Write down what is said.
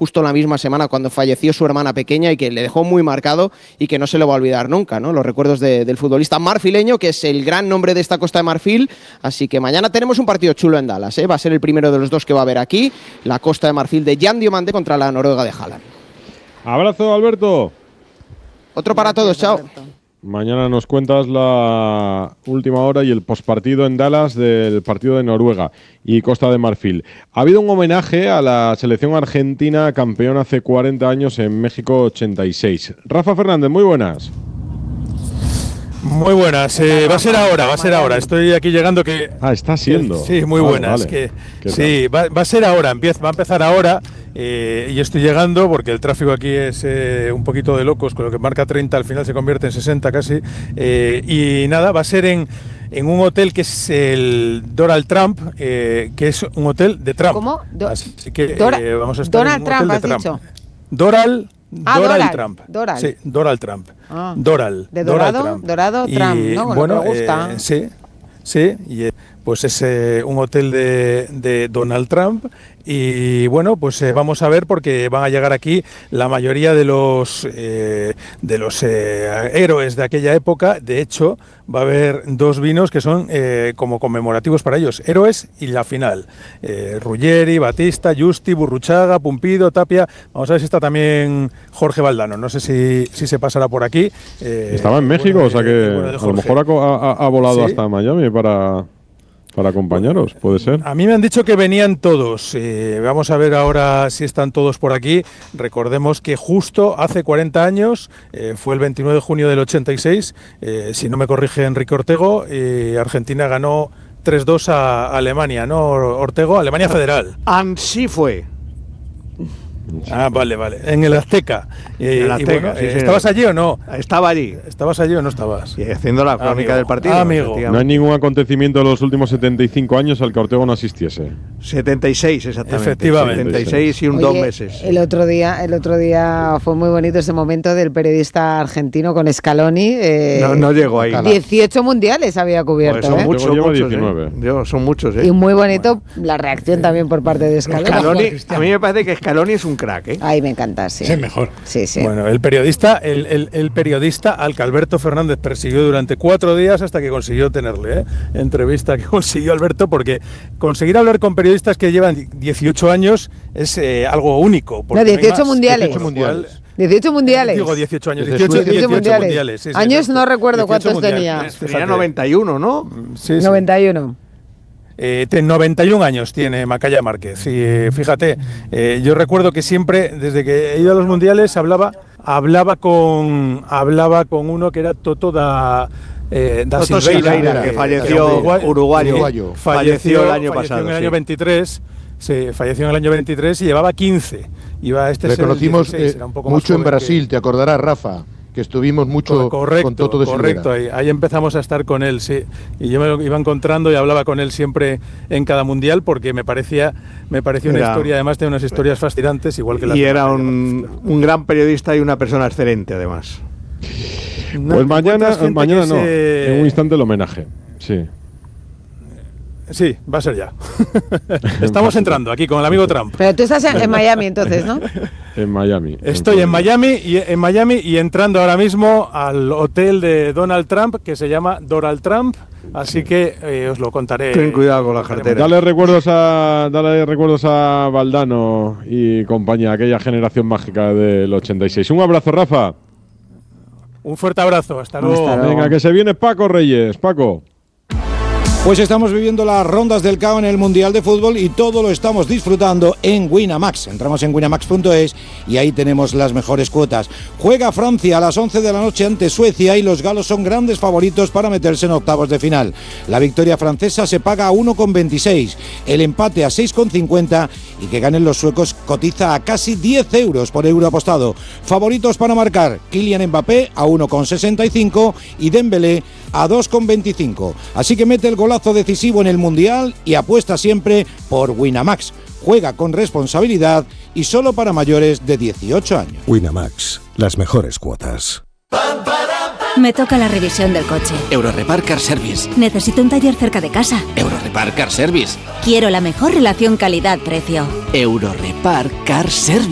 justo la misma semana cuando falleció su hermana pequeña y que le dejó muy marcado y que no se lo va a olvidar nunca, ¿no? Los recuerdos del futbolista marfileño, que es el gran nombre de esta Costa de Marfil. Así que mañana tenemos un partido chulo en Dallas, ¿eh? Va a ser el primero de los dos que va a haber aquí, la Costa de Marfil de Jan Diomande contra la Noruega de Haaland. Abrazo, Alberto. Otro para todos, chao. Mañana nos cuentas la última hora y el postpartido en Dallas del partido de Noruega y Costa de Marfil. Ha habido un homenaje a la selección argentina campeona hace 40 años en México 86. Rafa Fernández, muy buenas. Muy buenas, va a ser ahora. Estoy aquí llegando que... Está siendo. Sí, muy buenas. Vale. Sí, va a ser ahora, va a empezar ahora y estoy llegando porque el tráfico aquí es un poquito de locos, con lo que marca 30 al final se convierte en 60 casi. Y nada, va a ser en un hotel que es el Donald Trump, que es un hotel de Trump. ¿Cómo? Así que vamos a estar Donald en un hotel Trump, de has Trump. dicho. Doral Trump. Doral. Sí, Donald Trump. Ah. Doral. De dorado, Donald Trump. dorado Trump, ¿no? Bueno, me gusta. Sí, y pues es un hotel de Donald Trump y bueno, pues vamos a ver porque van a llegar aquí la mayoría de los héroes de aquella época. De hecho, va a haber dos vinos que son como conmemorativos para ellos, héroes y la final. Ruggeri, Batista, Justi, Burruchaga, Pumpido, Tapia. Vamos a ver si está también Jorge Valdano. No sé si se pasará por aquí. Estaba en México, o sea que a lo mejor ha volado ¿sí? Hasta Miami para acompañaros, puede ser. A mí me han dicho que venían todos. Vamos a ver ahora si están todos por aquí. Recordemos que justo hace 40 años, fue el 29 de junio del 86, si no me corrige Enrique Ortego, Argentina ganó 3-2 a Alemania, ¿no, Ortego? Alemania Federal. Así fue. Vale. En el Azteca. En el Azteca, bueno, sí, ¿estabas allí o no? Estaba allí. ¿Estabas allí o no estabas? Y haciendo la crónica del partido. Amigo. No hay ningún acontecimiento de los últimos 75 años al que Ortego no asistiese. 76, exactamente. Efectivamente. 76 y 2 meses. El otro día fue muy bonito ese momento del periodista argentino con Scaloni. No llegó ahí. 18 mundiales había cubierto. Pues son muchos, lleva 19. Son muchos, Y muy bonito la reacción también por parte de Scaloni. A mí me parece que Scaloni es un crack, ¿eh? Ay, me encanta, sí. Es mejor. Sí. Bueno, el periodista al que Alberto Fernández persiguió durante 4 días hasta que consiguió tenerle, entrevista que consiguió Alberto, porque conseguir hablar con periodistas que llevan 18 años es algo único. No, 18 mundiales. 18 mundiales. Digo 18 años. 18 mundiales. Sí, años no recuerdo cuántos tenía. Tenía 91, ¿no? Sí. 91. 91 años tiene Macaya Márquez. Y fíjate, yo recuerdo que siempre, desde que he ido a los mundiales, hablaba con uno que era Toto da Silveira, que falleció uruguayo. Falleció el año pasado. En el año 23. Sí, falleció en el año 23 y llevaba 15. Le conocimos mucho en Brasil, te acordarás, Rafa, que estuvimos mucho con Toto de Silveira. Correcto, ahí empezamos a estar con él, sí. Y yo me lo iba encontrando y hablaba con él siempre en cada mundial porque me parecía una historia, además de unas historias fascinantes, igual que la. Y era un gran periodista y una persona excelente, además. Pues mañana no, en un instante el homenaje, sí. Sí, va a ser ya. Estamos entrando aquí con el amigo Trump. Pero tú estás en Miami entonces, ¿no? En Miami. Estoy en Miami y entrando ahora mismo al hotel de Donald Trump que se llama Doral Trump, así que os lo contaré. Ten cuidado con la cartera. Dale recuerdos a Valdano y compañía, aquella generación mágica del 86. Un abrazo, Rafa. Un fuerte abrazo, hasta luego. Venga, que se viene Paco Reyes. Paco. Pues estamos viviendo las rondas del KO en el Mundial de Fútbol y todo lo estamos disfrutando en Winamax. Entramos en winamax.es y ahí tenemos las mejores cuotas. Juega Francia a las 11 de la noche ante Suecia y los galos son grandes favoritos para meterse en octavos de final. La victoria francesa se paga a 1,26, el empate a 6,50 y que ganen los suecos cotiza a casi 10 euros por euro apostado. Favoritos para marcar, Kylian Mbappé a 1,65 y Dembélé a 2,25. Así que mete el golazo decisivo en el Mundial y apuesta siempre por Winamax. Juega con responsabilidad y solo para mayores de 18 años. Winamax, las mejores cuotas. Me toca la revisión del coche. Eurorepar Car Service. Necesito un taller cerca de casa. Eurorepar Car Service. Quiero la mejor relación calidad-precio. Eurorepar Car Service.